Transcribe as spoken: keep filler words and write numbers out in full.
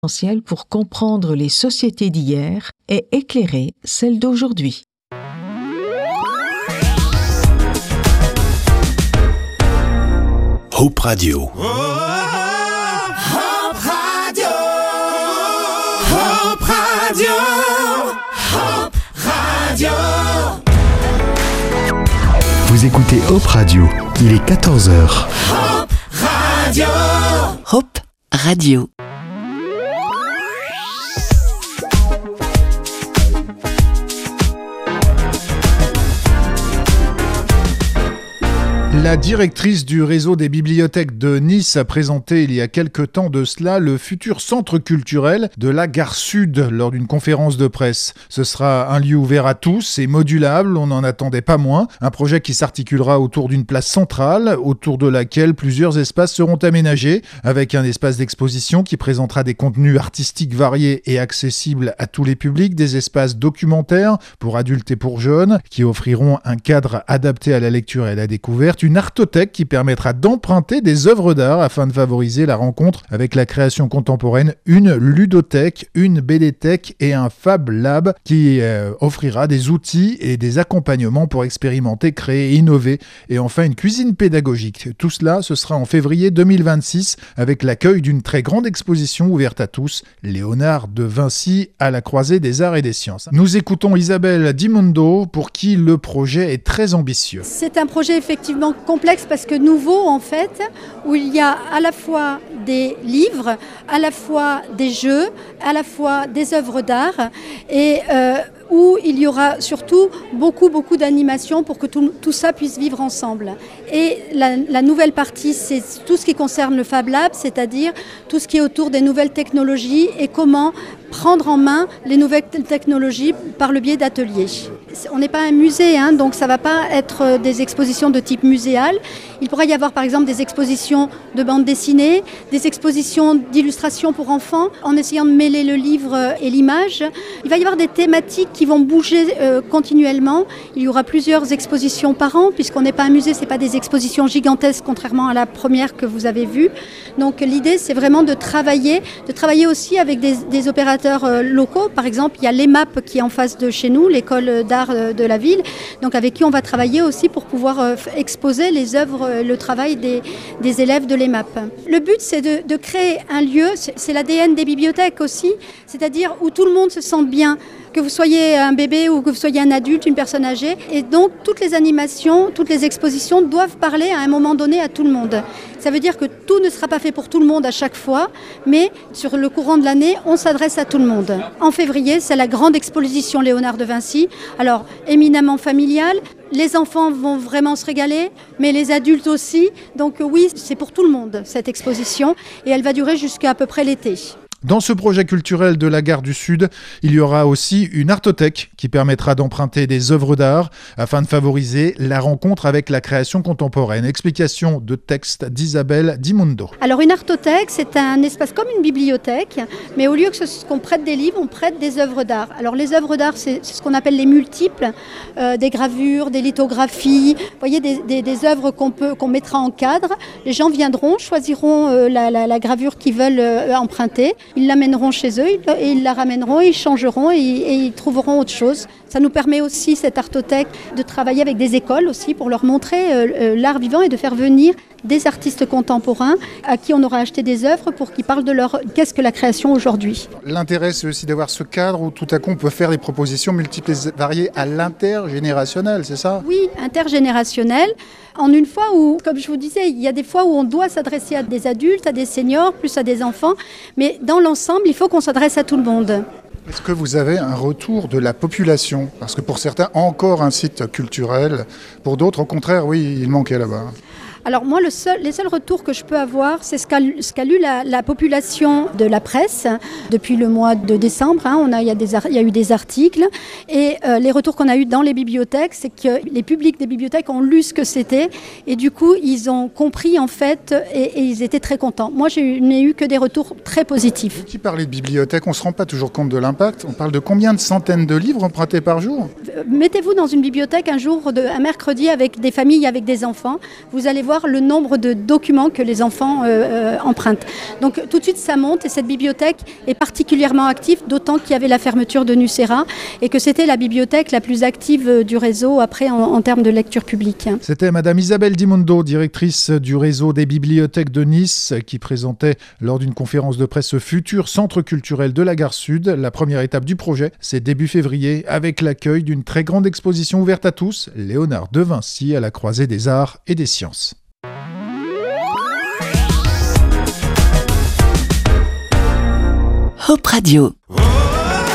essentiel pour comprendre les sociétés d'hier et éclairer celles d'aujourd'hui. Hope Radio. Hope Radio. Hope Radio. Hope Radio. Vous écoutez Hope Radio. Il est quatorze heures. Hope Radio. Hope Radio. La directrice du réseau des bibliothèques de Nice a présenté il y a quelque temps de cela le futur centre culturel de la Gare Sud lors d'une conférence de presse. Ce sera un lieu ouvert à tous et modulable, on n'en attendait pas moins. Un projet qui s'articulera autour d'une place centrale, autour de laquelle plusieurs espaces seront aménagés, avec un espace d'exposition qui présentera des contenus artistiques variés et accessibles à tous les publics, des espaces documentaires pour adultes et pour jeunes, qui offriront un cadre adapté à la lecture et à la découverte, une artothèque qui permettra d'emprunter des œuvres d'art afin de favoriser la rencontre avec la création contemporaine, une ludothèque, une BDthèque et un Fab Lab qui euh, offrira des outils et des accompagnements pour expérimenter, créer, innover, et enfin une cuisine pédagogique. Tout cela, ce sera en février deux mille vingt-six avec l'accueil d'une très grande exposition ouverte à tous, Léonard de Vinci à la croisée des arts et des sciences. Nous écoutons Isabelle Dimondo pour qui le projet est très ambitieux. C'est un projet effectivement complexe parce que nouveau en fait, où il y a à la fois des livres, à la fois des jeux, à la fois des œuvres d'art et euh, où il y aura surtout beaucoup beaucoup d'animations pour que tout, tout ça puisse vivre ensemble. Et la, la nouvelle partie, c'est tout ce qui concerne le Fab Lab, c'est-à-dire tout ce qui est autour des nouvelles technologies et comment prendre en main les nouvelles technologies par le biais d'ateliers. On n'est pas un musée, hein, donc ça ne va pas être des expositions de type muséal. Il pourrait y avoir par exemple des expositions de bande dessinée, des expositions d'illustrations pour enfants, en essayant de mêler le livre et l'image. Il va y avoir des thématiques qui vont bouger euh, continuellement. Il y aura plusieurs expositions par an, puisqu'on n'est pas un musée, ce n'est pas des expositions gigantesques, contrairement à la première que vous avez vue. Donc l'idée, c'est vraiment de travailler, de travailler aussi avec des, des opérateurs euh, locaux. Par exemple, il y a l'E M A P qui est en face de chez nous, l'école d'art de la ville, donc avec qui on va travailler aussi pour pouvoir euh, exposer les œuvres, euh, le travail des, des élèves de l'E M A P. Le but, c'est de, de créer un lieu, c'est, c'est l'A D N des bibliothèques aussi, c'est-à-dire où tout le monde se sente bien, que vous soyez un bébé ou que vous soyez un adulte, une personne âgée. Et donc, toutes les animations, toutes les expositions doivent parler à un moment donné à tout le monde. Ça veut dire que tout ne sera pas fait pour tout le monde à chaque fois, mais sur le courant de l'année, on s'adresse à tout le monde. En février, c'est la grande exposition Léonard de Vinci. Alors, éminemment familiale, les enfants vont vraiment se régaler, mais les adultes aussi. Donc oui, c'est pour tout le monde, cette exposition, et elle va durer jusqu'à à peu près l'été. Dans ce projet culturel de la Gare du Sud, il y aura aussi une artothèque qui permettra d'emprunter des œuvres d'art afin de favoriser la rencontre avec la création contemporaine. Explication de texte d'Isabelle Dimondo. Alors une artothèque, c'est un espace comme une bibliothèque, mais au lieu que ce, qu'on prête des livres, on prête des œuvres d'art. Alors les œuvres d'art, c'est, c'est ce qu'on appelle les multiples, euh, des gravures, des lithographies, vous voyez, des, des, des œuvres qu'on peut, qu'on mettra en cadre. Les gens viendront, choisiront euh, la, la, la gravure qu'ils veulent euh, emprunter. Ils l'amèneront chez eux et ils la ramèneront, ils changeront et, et ils trouveront autre chose. Ça nous permet aussi, cette artothèque, de travailler avec des écoles aussi pour leur montrer euh, l'art vivant et de faire venir des artistes contemporains à qui on aura acheté des œuvres pour qu'ils parlent de leur qu'est-ce que la création aujourd'hui. L'intérêt, c'est aussi d'avoir ce cadre où tout à coup on peut faire des propositions multiples et variées à l'intergénérationnel, c'est ça ? Oui, intergénérationnel. En une fois où, comme je vous disais, il y a des fois où on doit s'adresser à des adultes, à des seniors, plus à des enfants, mais dans l'ensemble, il faut qu'on s'adresse à tout le monde. Est-ce que vous avez un retour de la population ? Parce que pour certains, encore un site culturel. Pour d'autres, au contraire, oui, il manquait là-bas. Alors moi, le seul, les seuls retours que je peux avoir, c'est ce qu'a, ce qu'a lu la, la population de la presse depuis le mois de décembre. Hein, on a, il, y a des, il y a eu des articles et euh, les retours qu'on a eus dans les bibliothèques, c'est que les publics des bibliothèques ont lu ce que c'était et du coup, ils ont compris en fait et, et ils étaient très contents. Moi, je n'ai eu que des retours très positifs. Qui parlait de bibliothèque, on ne se rend pas toujours compte de l'impact. On parle de combien de centaines de livres empruntés par jour ? Mettez-vous dans une bibliothèque un jour, de, un mercredi avec des familles, avec des enfants. Vous allez voir voir le nombre de documents que les enfants euh, euh, empruntent. Donc tout de suite ça monte et cette bibliothèque est particulièrement active, d'autant qu'il y avait la fermeture de Nucera et que c'était la bibliothèque la plus active du réseau après en, en termes de lecture publique. C'était Madame Isabelle Dimondo, directrice du réseau des bibliothèques de Nice, qui présentait lors d'une conférence de presse ce futur centre culturel de la Gare Sud. La première étape du projet, c'est début février, avec l'accueil d'une très grande exposition ouverte à tous, Léonard de Vinci à la croisée des arts et des sciences. Hop Radio.